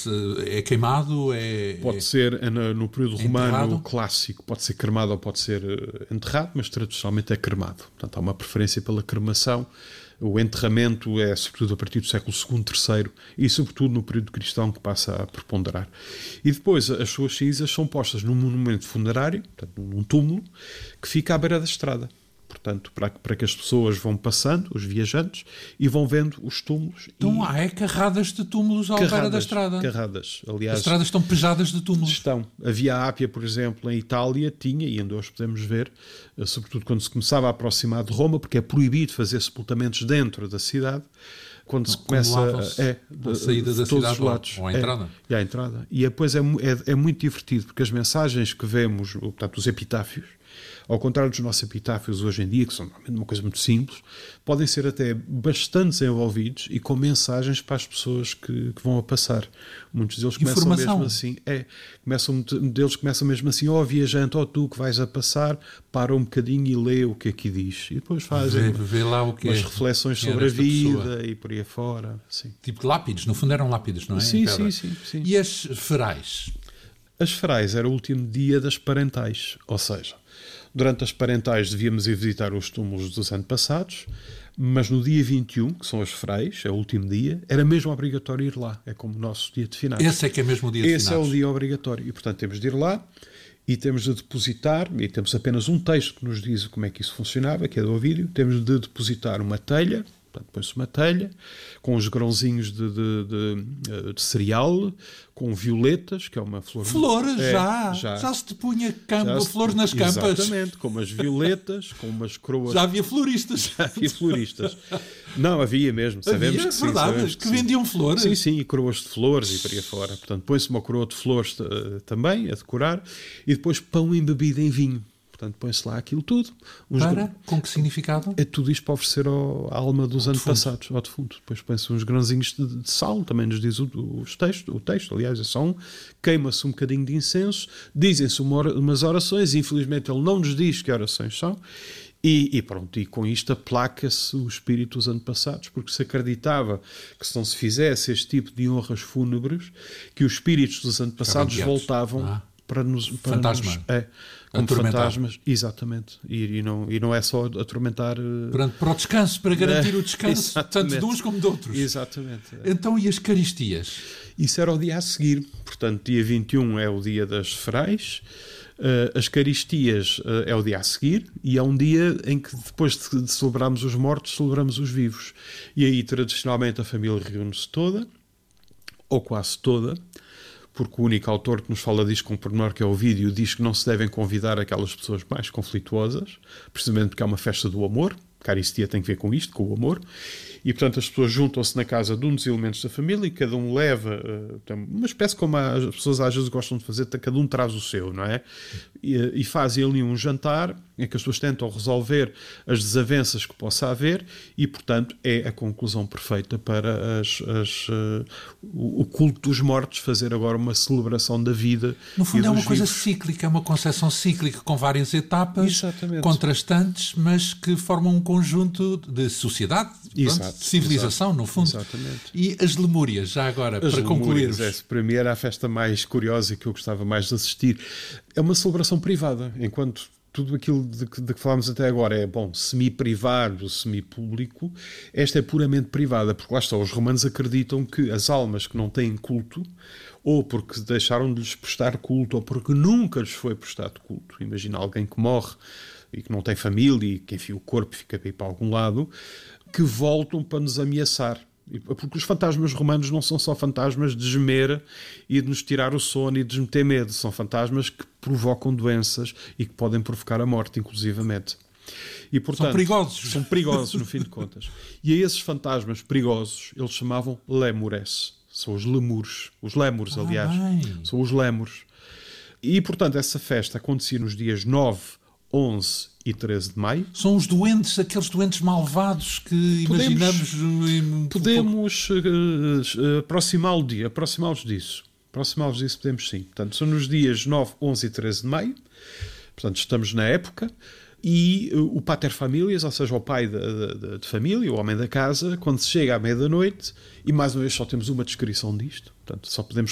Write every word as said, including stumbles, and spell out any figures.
se é queimado, é... Pode é... ser, no, no período é romano enterrado? clássico, pode ser cremado ou pode ser enterrado, mas tradicionalmente é cremado. Portanto, há uma preferência pela cremação. O enterramento é sobretudo a partir do século segundo, terceiro e sobretudo no período cristão que passa a preponderar. E depois as suas cinzas são postas num monumento funerário, portanto, num túmulo, que fica à beira da estrada. Portanto, para, para que as pessoas vão passando, os viajantes, e vão vendo os túmulos. Então e... há é carradas de túmulos à beira da estrada. Carradas, aliás. As estradas estão pejadas de túmulos. Estão. A Via Ápia, por exemplo, em Itália, tinha, e ainda hoje podemos ver, sobretudo quando se começava a aproximar de Roma, porque é proibido fazer sepultamentos dentro da cidade, quando se começa a, é, a saída da todos cidade os lados, ou a entrada. É, e a entrada. E depois é, é, é muito divertido, porque as mensagens que vemos, portanto, os epitáfios, ao contrário dos nossos epitáfios hoje em dia, que são uma coisa muito simples, podem ser até bastante desenvolvidos e com mensagens para as pessoas que, que vão a passar. Muitos deles começam Informação. mesmo assim, é, começam, deles começam mesmo assim, ó oh, viajante, ó oh, tu que vais a passar, para um bocadinho e lê o que aqui diz. E depois fazem vê, vê lá o que umas é, reflexões que é sobre a vida pessoa. E por aí afora. Sim. Tipo lápides, no fundo eram lápides, não é? Sim, sim, sim, sim. E as ferais? As ferais era o último dia das parentais, ou seja, durante as parentais devíamos ir visitar os túmulos dos antepassados, mas no dia vinte e um, que são as ferais, é o último dia, era mesmo obrigatório ir lá. É como o nosso dia de finados. Esse é que é mesmo o dia de Esse finados. Esse é o dia obrigatório. E, portanto, temos de ir lá e temos de depositar, e temos apenas um texto que nos diz como é que isso funcionava, que é do Ovídio, temos de depositar uma telha, portanto, põe-se uma telha, com os grãozinhos de, de, de, de cereal, com violetas, que é uma flor... Flores, é, já, já. Já se te punha campo, Se, flores nas campas. Exatamente, com umas violetas, com umas coroas... Já havia floristas. Já havia floristas. Não, havia mesmo, sabemos havia, que sim. Verdade, Sabemos que, que vendiam sim. flores. Sim, sim, e coroas de flores e por aí fora. Portanto, põe-se uma coroa de flores uh, também, a decorar, e depois pão embebido em vinho. Portanto, põe-se lá aquilo tudo. Uns para? Gr... Com que significado? É tudo isto para oferecer ao, à alma dos antepassados, ao defunto. Depois põe-se uns grãozinhos de, de sal, também nos diz o, o, texto, o texto, aliás, é só um. Queima-se um bocadinho de incenso, dizem-se uma, umas orações, infelizmente ele não nos diz que orações são, e, e pronto, e com isto aplaca-se o espírito dos antepassados, porque se acreditava que se não se fizesse este tipo de honras fúnebres, que os espíritos dos antepassados voltavam ah. para nos... Para Fantasma. Nos, é, como fantasmas, exatamente. E, e, não, e não é só atormentar... Para, para o descanso, para garantir é, o descanso, tanto de uns como de outros. Exatamente. Então, e as Eucaristias? Isso era o dia a seguir. Portanto, dia vinte e um é o dia das ferais, uh, as Eucaristias uh, é o dia a seguir, e é um dia em que, depois de, de celebrarmos os mortos, celebramos os vivos. E aí, tradicionalmente, a família reúne-se toda, ou quase toda, porque o único autor que nos fala disto com pormenor, que é o Ovídio, diz que não se devem convidar aquelas pessoas mais conflituosas, precisamente porque é uma festa do amor, a Eucaristia tem que ver com isto, com o amor, e portanto as pessoas juntam-se na casa de um dos elementos da família e cada um leva, uh, uma espécie como as pessoas às vezes gostam de fazer, cada um traz o seu, não é? E, e fazem ali um jantar em que as pessoas tentam resolver as desavenças que possa haver e, portanto, é a conclusão perfeita para as, as, uh, o, o culto dos mortos fazer agora uma celebração da vida. No fundo e é uma vivos. coisa cíclica, é uma concepção cíclica com várias etapas Exatamente. Contrastantes, mas que formam um conjunto de sociedade, exato, pronto, de civilização, exato, no fundo. Exatamente. E as Lemúrias, já agora, as para concluirmos. É, para mim era a festa mais curiosa que eu gostava mais de assistir. É uma celebração privada, enquanto tudo aquilo de que, de que falámos até agora é, bom, semi-privado, semi-público, esta é puramente privada, porque lá está, os romanos acreditam que as almas que não têm culto, ou porque deixaram de lhes prestar culto, ou porque nunca lhes foi prestado culto. Imagina alguém que morre e que não tem família e que, enfim, o corpo fica para ir para algum lado, que voltam para nos ameaçar. Porque os fantasmas romanos não são só fantasmas de gemer e de nos tirar o sono e de nos meter medo. São fantasmas que provocam doenças e que podem provocar a morte, inclusivamente. E, portanto, são perigosos. São perigosos, no fim de contas. E a esses fantasmas perigosos, eles chamavam lemures. São os lemures. Os lémures, ah, aliás. Bem. São os lémures. E, portanto, essa festa acontecia nos dias nove, onze e treze de maio. São os doentes, aqueles doentes malvados que podemos, imaginamos... Podemos uh, uh, aproximá-los disso. Aproximá-los disso. Aproximá-los disso podemos sim. Portanto, são nos dias nove, onze e treze de maio. Portanto, estamos na época. E uh, o pater familias, ou seja, o pai de, de, de família, o homem da casa, quando se chega à meia-da-noite, e mais uma vez só temos uma descrição disto, portanto, só podemos